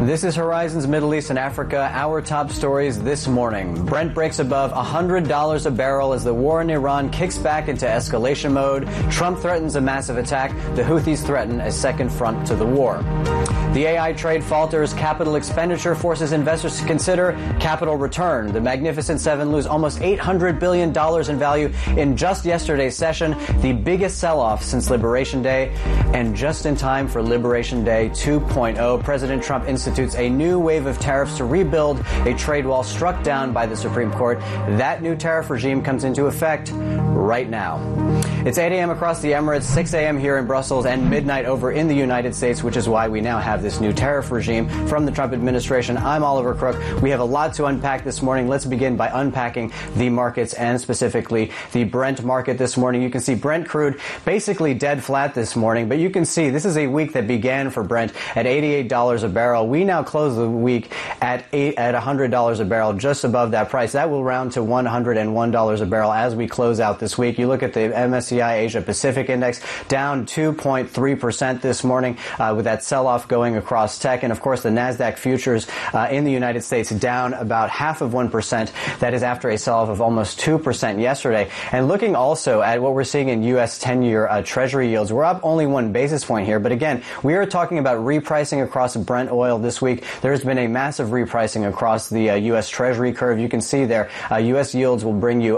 This is Horizons Middle East and Africa. Our top stories this morning. Brent breaks above $100 a barrel as the war in Iran kicks back into escalation mode. Trump threatens a massive attack. The Houthis threaten a second front to the war. The AI trade falters. Capital expenditure forces investors to consider capital return. The Magnificent Seven lose almost $800 billion in value in just yesterday's session, the biggest sell-off since Liberation Day. And just in time for Liberation Day 2.0, President Trump institutes a new wave of tariffs to rebuild a trade wall struck down by the Supreme Court. That new tariff regime comes into effect right now. It's 8 a.m. across the Emirates, 6 a.m. here in Brussels, and midnight over in the United States, which is why we now have this new tariff regime from the Trump administration. I'm Oliver Crook. We have a lot to unpack this morning. Let's begin by unpacking the markets and specifically the Brent market this morning. You can see Brent crude basically dead flat this morning, but you can see this is a week that began for Brent at $88 a barrel. We now close the week at $100 a barrel, just above that price. That will round to $101 a barrel as we close out this week. You look at the MSCI Asia Pacific Index down 2.3% this morning with that sell-off going across tech. And of course, the NASDAQ futures in the United States down about 0.5%. That is after a sell-off of almost 2% yesterday. And looking also at what we're seeing in U.S. 10-year Treasury yields, we're up only 1 basis point here. But again, we are talking about repricing across Brent oil this week. There's been a massive repricing across the U.S. Treasury curve. You can see there, U.S. yields will bring you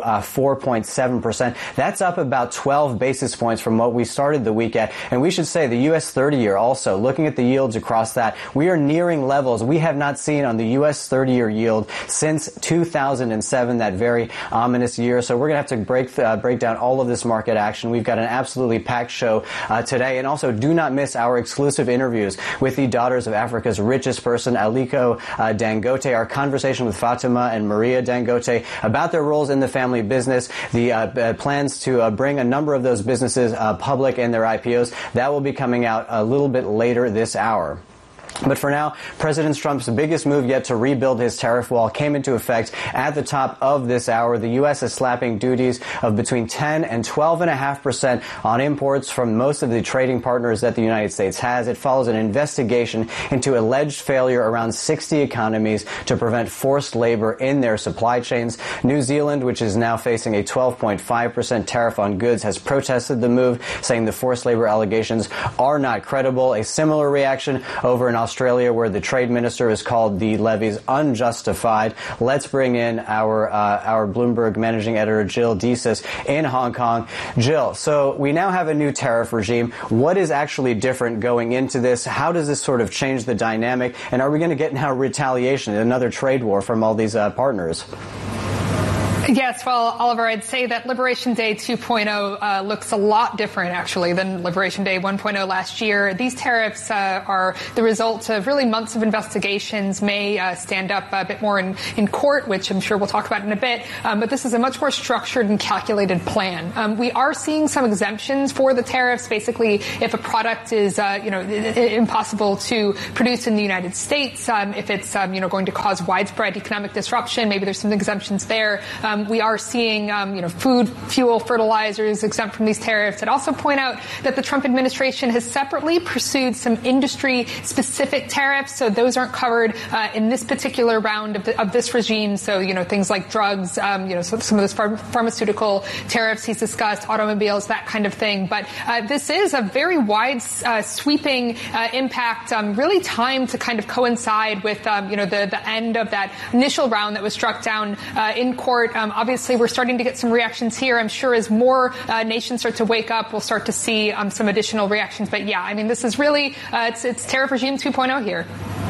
4.7%. That's up about 12 basis points from what we started the week at. And we should say the U.S. 30-year also, looking at the yields across that, we are nearing levels we have not seen on the U.S. 30-year yield since 2007, that very ominous year. So we're going to have to break down all of this market action. We've got an absolutely packed show today. And also, do not miss our exclusive interviews with the daughters of Africa's richest person, Aliko Dangote, our conversation with Fatima and Maria Dangote about their roles in the family business, the plans to bring a number of those businesses public in their IPOs. That will be coming out a little bit later this hour. But for now, President Trump's biggest move yet to rebuild his tariff wall came into effect at the top of this hour. The U.S. is slapping duties of between 10 and 12.5% on imports from most of the trading partners that the United States has. It follows an investigation into alleged failure around 60 economies to prevent forced labor in their supply chains. New Zealand, which is now facing a 12.5% tariff on goods, has protested the move, saying the forced labor allegations are not credible. A similar reaction over in Australia, where the trade minister has called the levies unjustified. Let's bring in our Bloomberg managing editor, Jill Deesis, in Hong Kong. Jill, so we now have a new tariff regime. What is actually different going into this? How does this sort of change the dynamic? And are we going to get now retaliation, another trade war from all these partners? Yes, well, Oliver, I'd say that Liberation Day 2.0 looks a lot different, actually, than Liberation Day 1.0 last year. These tariffs are the result of really months of investigations, may stand up a bit more in court, which I'm sure we'll talk about in a bit. But this is a much more structured and calculated plan. We are seeing some exemptions for the tariffs. Basically, if a product is, impossible to produce in the United States, if it's, going to cause widespread economic disruption, maybe there's some exemptions there. We are seeing, food, fuel, fertilizers exempt from these tariffs. I'd also point out that the Trump administration has separately pursued some industry-specific tariffs, so those aren't covered in this particular round of this regime. So, things like drugs, some of those pharmaceutical tariffs he's discussed, automobiles, that kind of thing. But this is a very wide, sweeping impact, really timed to kind of coincide with, the end of that initial round that was struck down in court. Obviously, we're starting to get some reactions here. I'm sure as more nations start to wake up, we'll start to see some additional reactions. But yeah, I mean, this is really, it's tariff regime 2.0 here.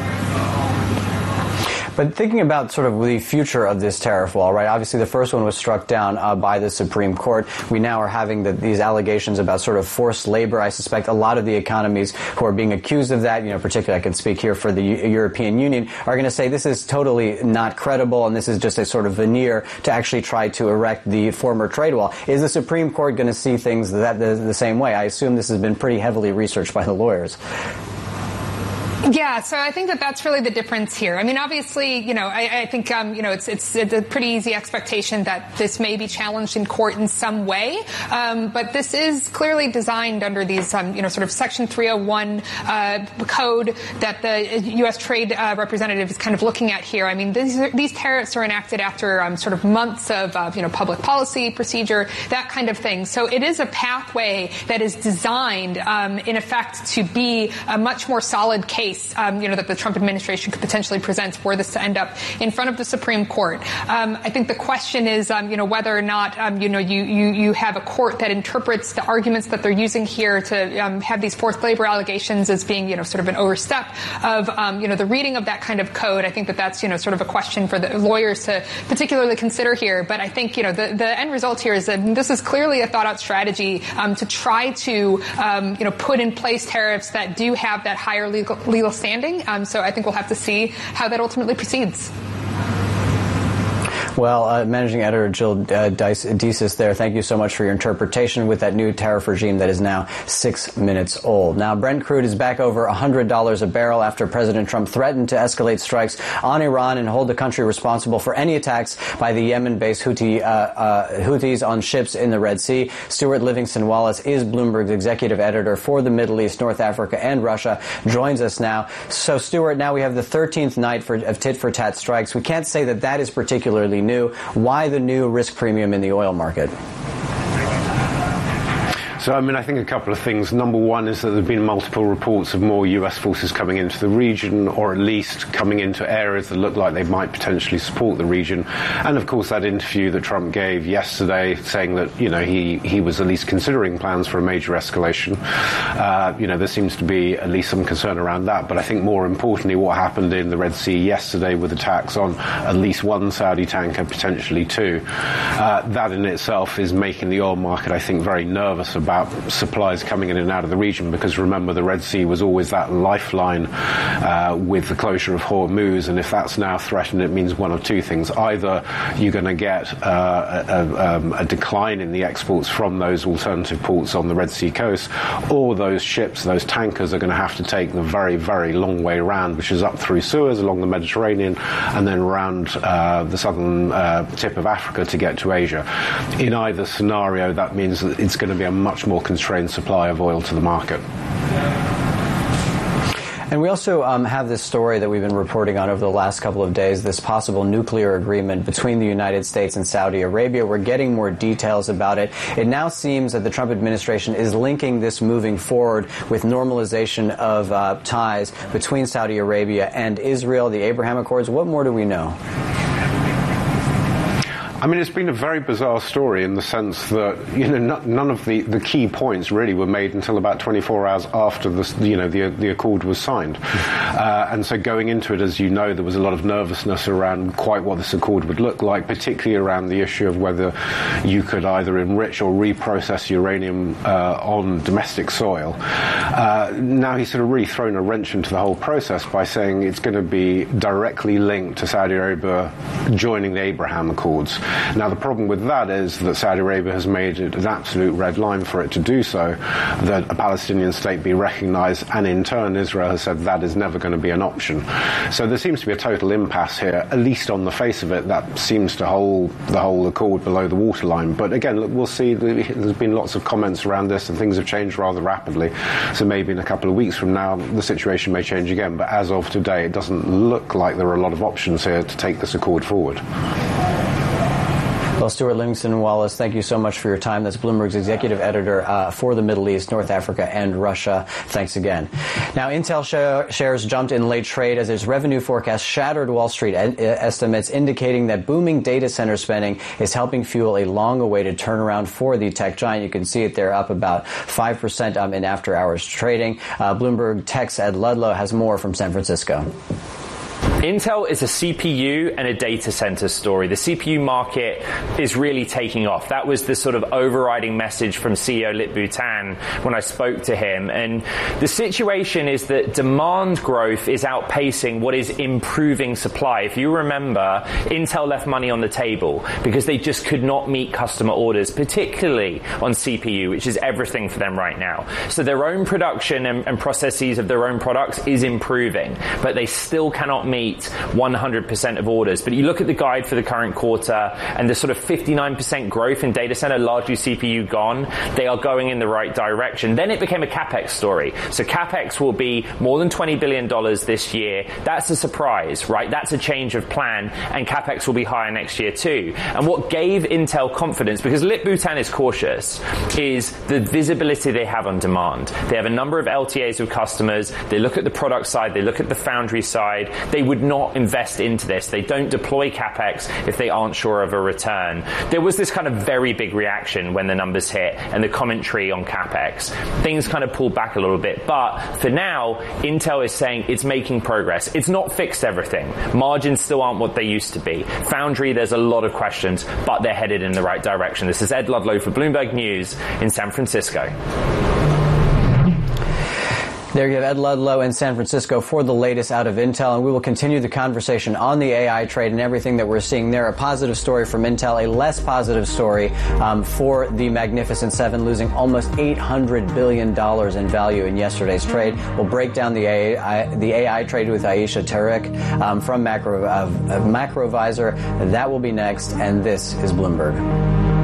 But thinking about sort of the future of this tariff wall, right? Obviously, the first one was struck down by the Supreme Court. We now are having these allegations about sort of forced labor. I suspect a lot of the economies who are being accused of that, particularly I can speak here for the European Union, are going to say this is totally not credible and this is just a sort of veneer to actually try to erect the former trade wall. Is the Supreme Court going to see things the same way? I assume this has been pretty heavily researched by the lawyers. Yeah, so I think that that's really the difference here. I mean, obviously, I think, it's a pretty easy expectation that this may be challenged in court in some way. But this is clearly designed under these, sort of Section 301 code that the U.S. Trade Representative is kind of looking at here. I mean, these tariffs are enacted after sort of months of, public policy procedure, that kind of thing. So it is a pathway that is designed, in effect, to be a much more solid case, that the Trump administration could potentially present for this to end up in front of the Supreme Court. I think the question is, whether or not, you have a court that interprets the arguments that they're using here to have these forced labor allegations as being, sort of an overstep of, the reading of that kind of code. I think that that's, sort of a question for the lawyers to particularly consider here. But I think, the end result here is that this is clearly a thought-out strategy to try to, put in place tariffs that do have that higher legal standing. So I think we'll have to see how that ultimately proceeds. Well, Managing Editor Jill Desis there, thank you so much for your interpretation with that new tariff regime that is now 6 minutes old. Now, Brent crude is back over $100 a barrel after President Trump threatened to escalate strikes on Iran and hold the country responsible for any attacks by the Yemen-based Houthis on ships in the Red Sea. Stuart Livingston Wallace is Bloomberg's executive editor for the Middle East, North Africa, and Russia, joins us now. So, Stuart, now we have the 13th night of tit-for-tat strikes. We can't say that that is particularly new. Why the new risk premium in the oil market? So, I think a couple of things. Number one is that there have been multiple reports of more U.S. forces coming into the region, or at least coming into areas that look like they might potentially support the region. And, of course, that interview that Trump gave yesterday saying that, he was at least considering plans for a major escalation. There seems to be at least some concern around that. But I think more importantly, what happened in the Red Sea yesterday with attacks on at least one Saudi tanker, potentially two, that in itself is making the oil market, I think, very nervous about supplies coming in and out of the region, because remember, the Red Sea was always that lifeline with the closure of Hormuz, and if that's now threatened, it means one of two things. Either you're going to get a decline in the exports from those alternative ports on the Red Sea coast, or those ships, those tankers, are going to have to take the very, very long way around, which is up through Suez, along the Mediterranean, and then around the southern tip of Africa to get to Asia. In either scenario, that means that it's going to be a much more constrained supply of oil to the market. And we also have this story that we've been reporting on over the last couple of days, this possible nuclear agreement between the United States and Saudi Arabia. We're getting more details about it. It now seems that the Trump administration is linking this moving forward with normalization of ties between Saudi Arabia and Israel, the Abraham Accords. What more do we know? It's been a very bizarre story in the sense that, none of the key points really were made until about 24 hours after the accord was signed. And so going into it, as you know, there was a lot of nervousness around quite what this accord would look like, particularly around the issue of whether you could either enrich or reprocess uranium on domestic soil. Now he's sort of really thrown a wrench into the whole process by saying it's going to be directly linked to Saudi Arabia joining the Abraham Accords. Now, the problem with that is that Saudi Arabia has made it an absolute red line for it to do so, that a Palestinian state be recognized, and in turn Israel has said that is never going to be an option. So there seems to be a total impasse here, at least on the face of it. That seems to hold the whole accord below the waterline. But again, look, we'll see. There's been lots of comments around this, and things have changed rather rapidly. So maybe in a couple of weeks from now, the situation may change again. But as of today, it doesn't look like there are a lot of options here to take this accord forward. Well, Stuart Livingston Wallace, thank you so much for your time. That's Bloomberg's executive editor for the Middle East, North Africa, and Russia. Thanks again. Now, Intel shares jumped in late trade as its revenue forecast shattered Wall Street estimates, indicating that booming data center spending is helping fuel a long-awaited turnaround for the tech giant. You can see it there, up about 5% in after-hours trading. Bloomberg Tech's Ed Ludlow has more from San Francisco. Intel is a CPU and a data center story. The CPU market is really taking off. That was the sort of overriding message from CEO Lip-Bu Tan when I spoke to him. And the situation is that demand growth is outpacing what is improving supply. If you remember, Intel left money on the table because they just could not meet customer orders, particularly on CPU, which is everything for them right now. So their own production and processes of their own products is improving, but they still cannot meet 100% of orders. But you look at the guide for the current quarter and the sort of 59% growth in data center, largely CPU gone, they are going in the right direction. Then it became a CapEx story. So CapEx will be more than $20 billion this year. That's a surprise, right? That's a change of plan, and CapEx will be higher next year too. And what gave Intel confidence, because Lip-Bu Tan is cautious, is the visibility they have on demand. They have a number of LTAs with customers. They look at the product side. They look at the foundry side. They would not invest into this. They don't deploy CapEx if they aren't sure of a return. There was this kind of very big reaction when the numbers hit and the commentary on CapEx. Things kind of pulled back a little bit, but for now, Intel is saying it's making progress. It's not fixed everything. Margins still aren't what they used to be. Foundry, there's a lot of questions, but they're headed in the right direction. This is Ed Ludlow for Bloomberg News in San Francisco. There you have Ed Ludlow in San Francisco for the latest out of Intel, and we will continue the conversation on the AI trade and everything that we're seeing there. A positive story from Intel, a less positive story for the Magnificent Seven, losing almost $800 billion in value in yesterday's trade. We'll break down the AI trade with Aisha Tariq from Macrovisor. That will be next, and this is Bloomberg.